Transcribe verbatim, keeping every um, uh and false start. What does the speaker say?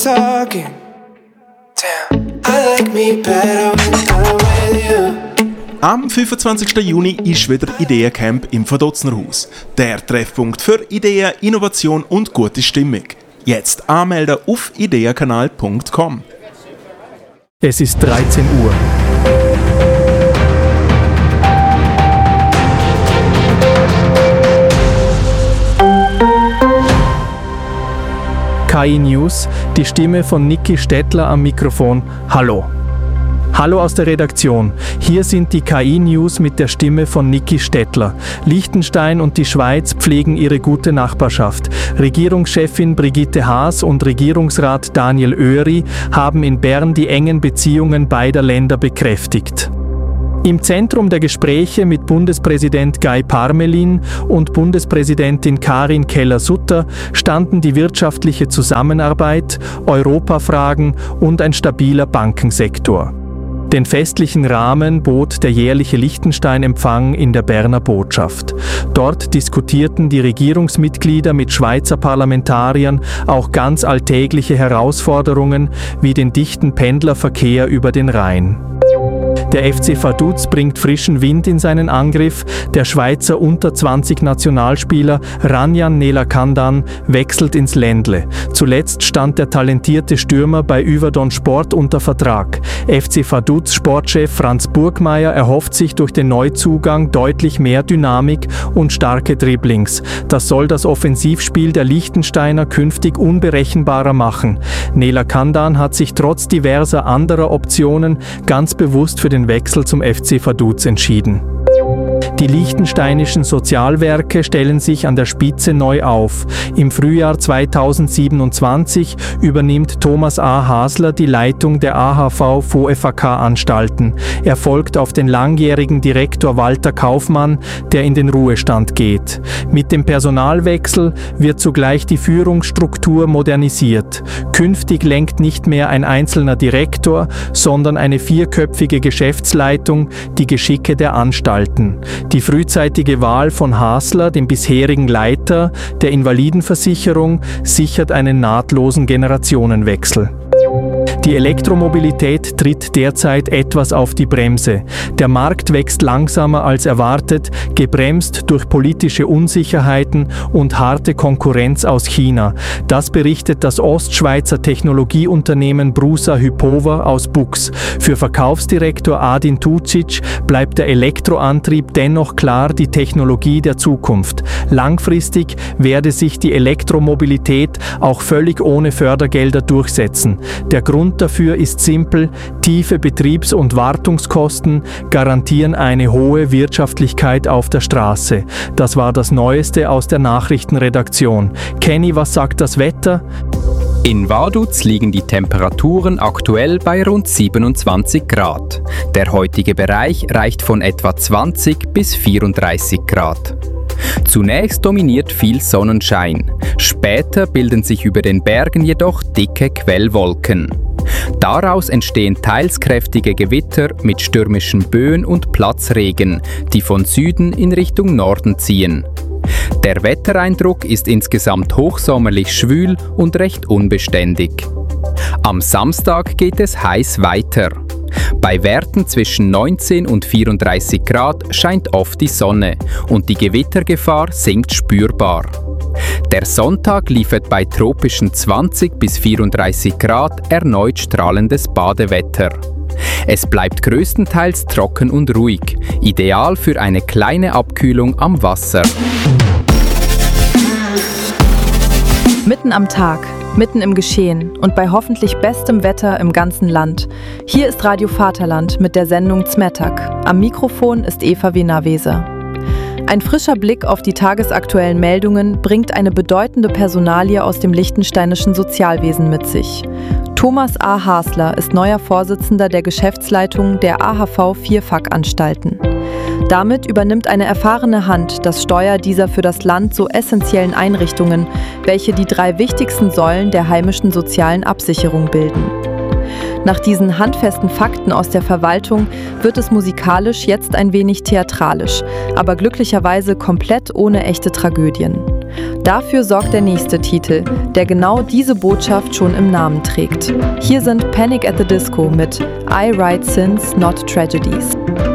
talking. Damn, I like me better when I'm with you. Am fünfundzwanzigsten Juni ist wieder Ideencamp im Verdotznerhaus. Der Treffpunkt für Ideen, Innovation und gute Stimmung. Jetzt anmelden auf ideenkanal punkt com. Es ist dreizehn Uhr. K I News, die Stimme von Niki Stettler am Mikrofon. Hallo. Hallo aus der Redaktion. Hier sind die K I News mit der Stimme von Niki Stettler. Liechtenstein und die Schweiz pflegen ihre gute Nachbarschaft. Regierungschefin Brigitte Haas und Regierungsrat Daniel Oeri haben in Bern die engen Beziehungen beider Länder bekräftigt. Im Zentrum der Gespräche mit Bundespräsident Guy Parmelin und Bundespräsidentin Karin Keller-Sutter standen die wirtschaftliche Zusammenarbeit, Europafragen und ein stabiler Bankensektor. Den festlichen Rahmen bot der jährliche Liechtenstein-Empfang in der Berner Botschaft. Dort diskutierten die Regierungsmitglieder mit Schweizer Parlamentariern auch ganz alltägliche Herausforderungen wie den dichten Pendlerverkehr über den Rhein. Der F C Vaduz bringt frischen Wind in seinen Angriff. Der Schweizer unter zwanzig Nationalspieler Ranjan Nelakandan wechselt ins Ländle. Zuletzt stand der talentierte Stürmer bei Yverdon Sport unter Vertrag. F C Vaduz Sportchef Franz Burgmeier erhofft sich durch den Neuzugang deutlich mehr Dynamik und starke Dribblings. Das soll das Offensivspiel der Liechtensteiner künftig unberechenbarer machen. Nelakandan hat sich trotz diverser anderer Optionen ganz bewusst für den Wechsel zum F C Vaduz entschieden. Die liechtensteinischen Sozialwerke stellen sich an der Spitze neu auf. Im Frühjahr zweitausendsiebenundzwanzig übernimmt Thomas A. Hasler die Leitung der A H V V F A K-Anstalten. Er folgt auf den langjährigen Direktor Walter Kaufmann, der in den Ruhestand geht. Mit dem Personalwechsel wird zugleich die Führungsstruktur modernisiert. Künftig lenkt nicht mehr ein einzelner Direktor, sondern eine vierköpfige Geschäftsleitung die Geschicke der Anstalten. Die frühzeitige Wahl von Hasler, dem bisherigen Leiter der Invalidenversicherung, sichert einen nahtlosen Generationenwechsel. Die Elektromobilität tritt derzeit etwas auf die Bremse. Der Markt wächst langsamer als erwartet, gebremst durch politische Unsicherheiten und harte Konkurrenz aus China. Das berichtet das Ostschweizer Technologieunternehmen Brusa Hypova aus Bux. Für Verkaufsdirektor Adin Tucic bleibt der Elektroantrieb dennoch klar die Technologie der Zukunft. Langfristig werde sich die Elektromobilität auch völlig ohne Fördergelder durchsetzen. Der Grund dafür ist simpel: tiefe Betriebs- und Wartungskosten garantieren eine hohe Wirtschaftlichkeit auf der Straße. Das war das Neueste aus der Nachrichtenredaktion. Kenny, was sagt das Wetter? In Vaduz liegen die Temperaturen aktuell bei rund siebenundzwanzig Grad. Der heutige Bereich reicht von etwa zwanzig bis vierunddreißig Grad. Zunächst dominiert viel Sonnenschein. Später bilden sich über den Bergen jedoch dicke Quellwolken. Daraus entstehen teils kräftige Gewitter mit stürmischen Böen und Platzregen, die von Süden in Richtung Norden ziehen. Der Wettereindruck ist insgesamt hochsommerlich schwül und recht unbeständig. Am Samstag geht es heiß weiter. Bei Werten zwischen neunzehn und vierunddreißig Grad scheint oft die Sonne und die Gewittergefahr sinkt spürbar. Der Sonntag liefert bei tropischen zwanzig bis vierunddreißig Grad erneut strahlendes Badewetter. Es bleibt größtenteils trocken und ruhig, ideal für eine kleine Abkühlung am Wasser. Mitten am Tag, mitten im Geschehen und bei hoffentlich bestem Wetter im ganzen Land. Hier ist Radio Vaterland mit der Sendung Zmetak. Am Mikrofon ist Eva Wiener-Weser. Ein frischer Blick auf die tagesaktuellen Meldungen bringt eine bedeutende Personalie aus dem liechtensteinischen Sozialwesen mit sich. Thomas A. Hasler ist neuer Vorsitzender der Geschäftsleitung der A H V vier F A K-Anstalten. Damit übernimmt eine erfahrene Hand das Steuer dieser für das Land so essentiellen Einrichtungen, welche die drei wichtigsten Säulen der heimischen sozialen Absicherung bilden. Nach diesen handfesten Fakten aus der Verwaltung wird es musikalisch jetzt ein wenig theatralisch, aber glücklicherweise komplett ohne echte Tragödien. Dafür sorgt der nächste Titel, der genau diese Botschaft schon im Namen trägt. Hier sind Panic at the Disco mit I Write Sins, Not Tragedies.